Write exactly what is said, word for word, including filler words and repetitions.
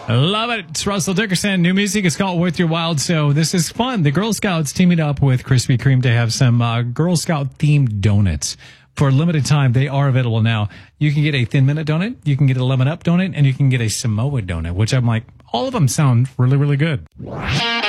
Love it. It's Russell Dickerson. New music is called Worth Your While. So this is fun. The Girl Scouts teaming up with Krispy Kreme to have some uh, Girl Scout themed donuts. For a limited time, they are available now. You can get a Thin Minute donut, you can get a Lemon Up donut, and you can get a Samoa donut, which I'm like, all of them sound really, really good.